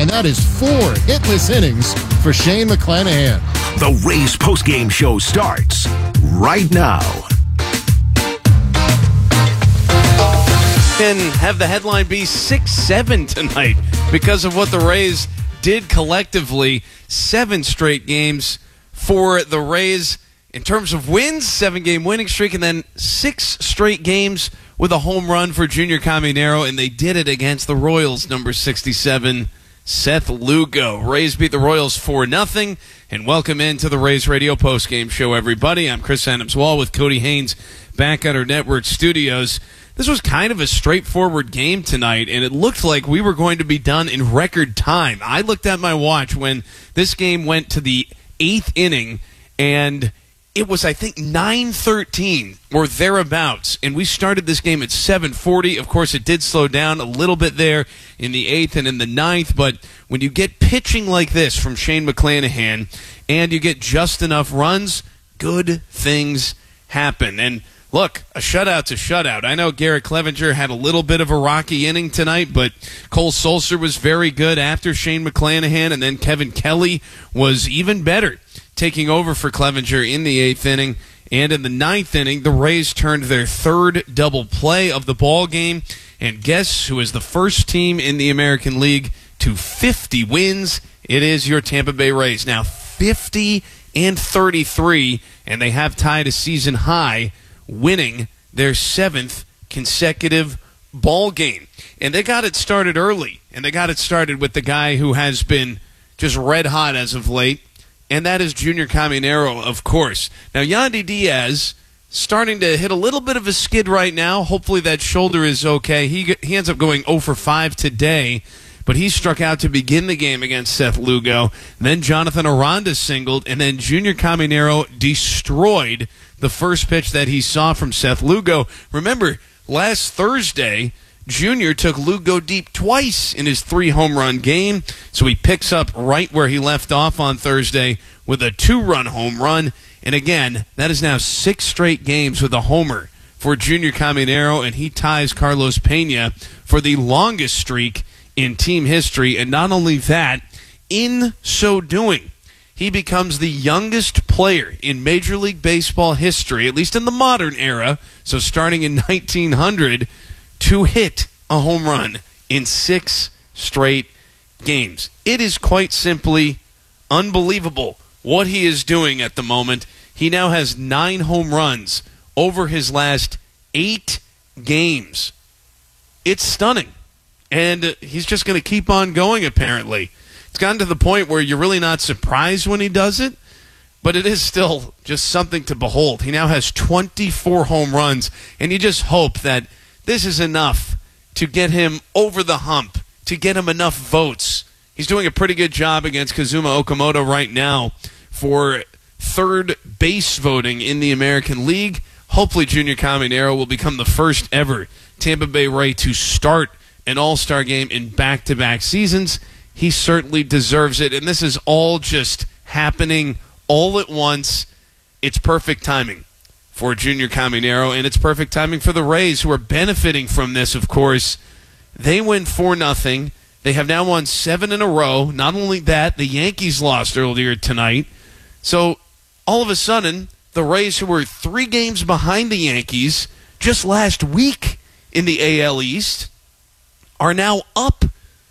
and that is 4 hitless innings for Shane McClanahan. The Rays postgame show starts right now. And have the headline be 6-7 tonight because of what the Rays did collectively. 7 straight games for the Rays in terms of wins, 7-game winning streak, and then 6 straight games with a home run for Junior Caminero, and they did it against the Royals, number 67, Seth Lugo. Rays beat the Royals 4-0, and welcome into the Rays Radio postgame show, everybody. I'm Chris Adams-Wall with Cody Haynes back at our network studios. This was kind of a straightforward game tonight, and it looked like we were going to be done in record time. I looked at my watch when this game went to the 8th inning, and it was, I think, 9:13 or thereabouts, and we started this game at 7:40. Of course, it did slow down a little bit there in the 8th and in the 9th, but when you get pitching like this from Shane McClanahan and you get just enough runs, good things happen. And look, a shutout's a shutout. I know Garrett Clevenger had a little bit of a rocky inning tonight, but Cole Sulser was very good after Shane McClanahan, and then Kevin Kelly was even better, taking over for Clevenger in the 8th inning. And in the 9th inning, the Rays turned their 3rd double play of the ball game. And guess who is the first team in the American League to 50 wins? It is your Tampa Bay Rays. Now 50-33, and they have tied a season high, winning their 7th consecutive ball game. And they got it started early, and they got it started with the guy who has been just red hot as of late, and that is Junior Caminero, of course. Now, Yandy Diaz starting to hit a little bit of a skid right now. Hopefully that shoulder is okay. He ends up going 0 for 5 today, but he struck out to begin the game against Seth Lugo. Then Jonathan Aranda singled, and then Junior Caminero destroyed the first pitch that he saw from Seth Lugo. Remember, last Thursday, Junior took Lugo deep twice in his 3-home-run game, so he picks up right where he left off on Thursday with a 2-run home run. And again, that is now 6 straight games with a homer for Junior Caminero, and he ties Carlos Pena for the longest streak in team history. And not only that, in so doing, he becomes the youngest player in Major League Baseball history, at least in the modern era, so starting in 1900, to hit a home run in 6 straight games. It is quite simply unbelievable what he is doing at the moment. He now has 9 home runs over his last 8 games. It's stunning. And he's just going to keep on going, apparently. It's gotten to the point where you're really not surprised when he does it, but it is still just something to behold. He now has 24 home runs, and you just hope that this is enough to get him over the hump, to get him enough votes. He's doing a pretty good job against Kazuma Okamoto right now for 3rd base voting in the American League. Hopefully Junior Caminero will become the first ever Tampa Bay Ray to start an All-Star game in back-to-back seasons. He certainly deserves it, and this is all just happening all at once. It's perfect timing for Junior Caminero, and it's perfect timing for the Rays, who are benefiting from this, of course. They win 4-0. They have now won 7 in a row. Not only that, the Yankees lost earlier tonight. So all of a sudden, the Rays, who were 3 games behind the Yankees just last week in the AL East, are now up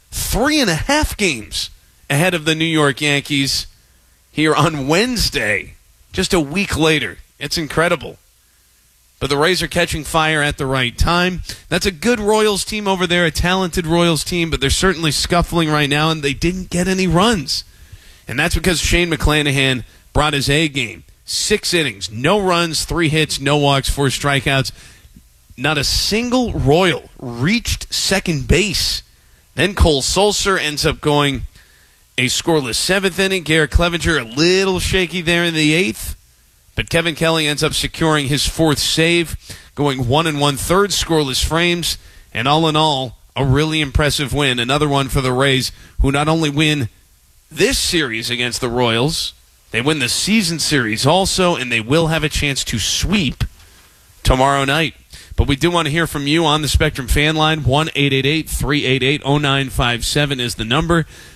3.5 games ahead of the New York Yankees here on Wednesday, just a week later. It's incredible. But the Rays are catching fire at the right time. That's a good Royals team over there, a talented Royals team, but they're certainly scuffling right now, and they didn't get any runs. And that's because Shane McClanahan brought his A game. 6 innings, no runs, 3 hits, no walks, 4 strikeouts. Not a single Royal reached second base. Then Cole Sulser ends up going a scoreless 7th inning. Garrett Clevenger a little shaky there in the 8th. But Kevin Kelly ends up securing his 4th save, going 1 1/3 scoreless frames. And all in all, a really impressive win. Another one for the Rays, who not only win this series against the Royals, they win the season series also, and they will have a chance to sweep tomorrow night. But we do want to hear from you on the Spectrum fan line. 1-888-388-0957 is the number.